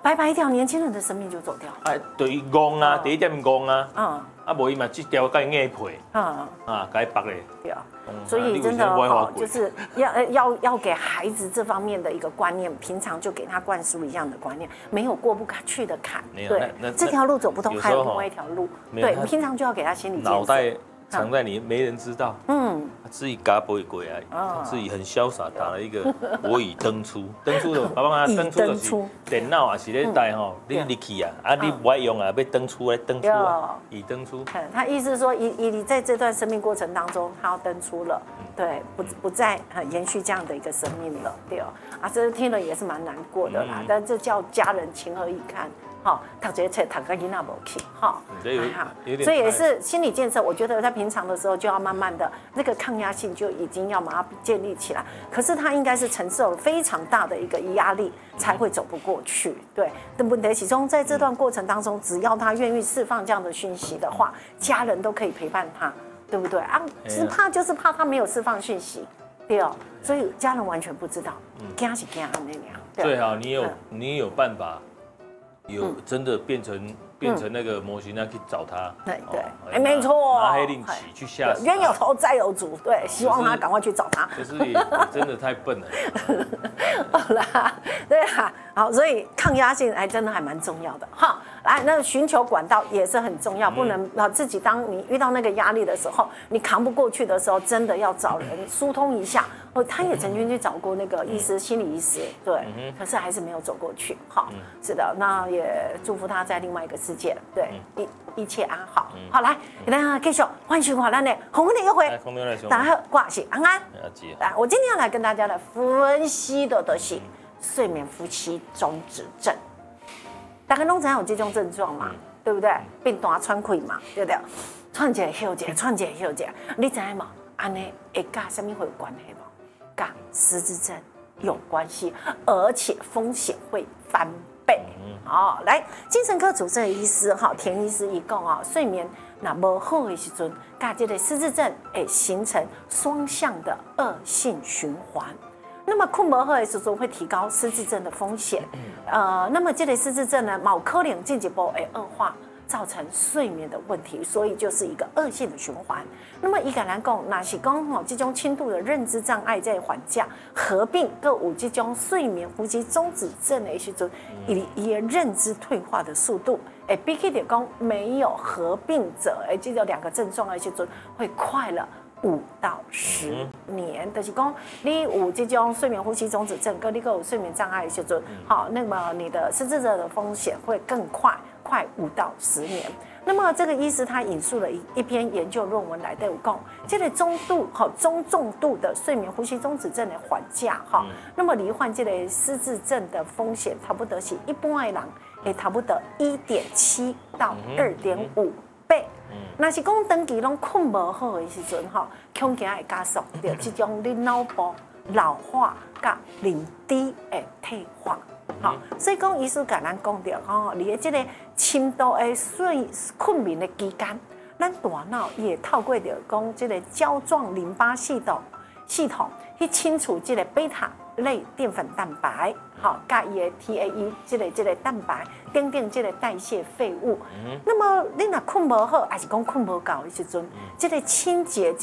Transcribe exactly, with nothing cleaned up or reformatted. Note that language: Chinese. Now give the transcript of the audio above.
白白一条年轻人的生命就走掉。 哎，对，戆啊，第一点戆啊， 嗯， 啊，无伊嘛，这条该硬配， 嗯， 啊，该绑嘞。 对啊。所以真的哦，就是要要要给孩子这方面的一个观念，平常就给他灌输一样的观念，没有过不去的坎，对，这条路走不通，还有另外一条路，对，平常就要给他心理建设。 脑袋藏在你，没人知道，嗯，自己嘎不会过来，自己很潇洒，打了一个我已登出，登出的，爸爸妈妈登出的是电脑啊，是咧带吼，你入去啊，啊你不爱用啊，要登出来登出啊，已登出。 他意思是说，以以你在这段生命过程当中，他要登出了，对，不不再延续这样的一个生命了，对哦，啊，这听了也是蛮难过的啦，但这叫家人情何以堪？好，读这些册读个囡仔无去，哈，所以也是心理建设。我觉得在平常的时候就要慢慢的那个抗压性就已经要把它建立起来。可是他应该是承受了非常大的一个压力，才会走不过去。对，但问题其中在这段过程当中，只要他愿意释放这样的讯息的话，家人都可以陪伴他，对不对啊？只怕就是怕他没有释放讯息，对哦，所以家人完全不知道，惊是惊安那样。 最好你有你有办法。有真的变成变成那个模型，那去找他。对对，哎，没错， 拿黑令旗去吓死。 冤有头债有主，对，希望他赶快去找他。 就是也真的太笨了。 好啦，对啊，好，所以抗压性还真的还蛮重要的哈。来，那寻求管道也是很重要，不能啊自己当你遇到那个压力的时候，你扛不过去的时候，真的要找人疏通一下。哦，他也曾经去找过那个医师，心理医师，对，可是还是没有走过去。好，是的，那也祝福他在另外一个世界，对，一一切安好。好，来，给大家继续欢迎华咱的红的约会，大家好，我是安安。来，我今天要来跟大家来分析的都是睡眠夫妻中止症。大家拢知有这种症状嘛，对不对？变大喘气嘛，对不对？喘一下休一下，喘一下休一下，你知吗？安尼会跟什么会有关系吗？跟失智症有关系，而且风险会翻倍。哦，来，精神科主治医师哈，田医师一讲啊，睡眠那不好的时阵，跟这个失智症会形成双向的恶性循环。那么困不好的时候会提高失智症的风险，呃，那么这类失智症呢，某可能进一步会恶化，造成睡眠的问题，所以就是一个恶性的循环。那么伊个来讲，若是讲吼，这种轻度的认知障碍在缓解，合并各有这种睡眠呼吸中止症的时阵，伊伊的认知退化的速度，诶，比起来讲没有合并者，诶，这种两个症状的时阵会快了五到十年，就是讲你有这种睡眠呼吸中止症，跟你有睡眠障碍的时阵，好，那么你的失智症的风险会更快，快五到十年。那么这个医师他引述了一一篇研究论文来对我讲，这个中度好中重度的睡眠呼吸中止症的缓解哈，那么罹患这个失智症的风险差不多是一般的人也差不多一点七到二点五倍。那是讲长期拢困无好的时阵吼，恐惊会加速着这种你脑部老化甲认知的退化。好，所以讲医师甲咱讲着吼，你的这个深度的睡困眠的期间，咱大脑也透过着讲这个胶状淋巴系统系统去清除这个贝塔类淀粉蛋白，好，甲伊的 T A E 这个这个蛋白，等等这个代谢废物。嗯、那么你若困无好，还是讲困无够的时阵，这个清洁